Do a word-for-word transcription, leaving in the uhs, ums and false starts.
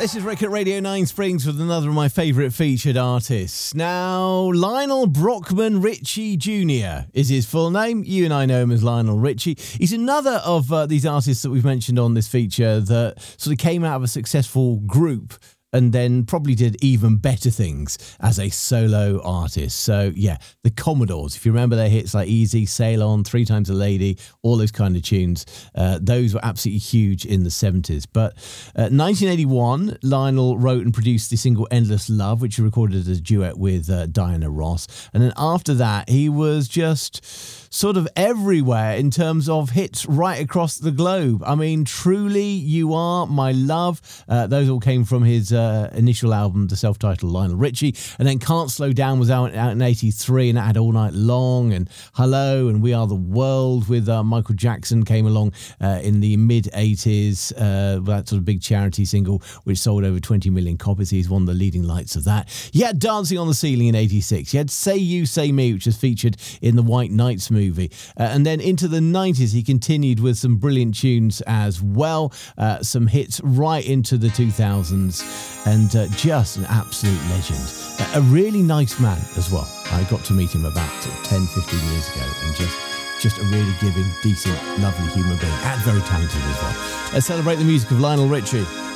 This is Rick at Radio nine Springs with another of my favourite featured artists. Now, Lionel Brockman Richie Junior is his full name. You and I know him as Lionel Richie. He's another of uh, these artists that we've mentioned on this feature that sort of came out of a successful group and then probably did even better things as a solo artist. So, yeah, the Commodores, if you remember their hits like Easy, Sail On, Three Times a Lady, all those kind of tunes, uh, those were absolutely huge in the seventies. But uh, nineteen eighty-one, Lionel wrote and produced the single Endless Love, which he recorded as a duet with uh, Diana Ross. And then after that, he was just sort of everywhere in terms of hits right across the globe. I mean, Truly, You Are, My Love, uh, those all came from his uh, initial album, the self-titled Lionel Richie. And then Can't Slow Down was out, out in eighty-three, and that had All Night Long, and Hello, and We Are the World with uh, Michael Jackson came along uh, in the mid-eighties, uh, that sort of big charity single, which sold over twenty million copies. He's one of the leading lights of that. He had Dancing on the Ceiling in eighty-six. He had Say You, Say Me, which was featured in the White Knights movie. Movie. Uh, and then into the nineties, he continued with some brilliant tunes as well, uh, some hits right into the two thousands, and uh, just an absolute legend. Uh, a really nice man as well. I got to meet him about sort of ten, fifteen years ago, and just just a really giving, decent, lovely human being, and very talented as well. Let's celebrate the music of Lionel Richie.